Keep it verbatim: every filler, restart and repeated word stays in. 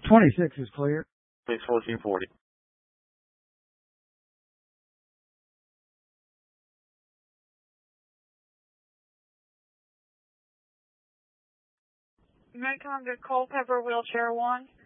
twenty-six is clear. Base fourteen forty. Medcom to Culpeper, wheelchair one.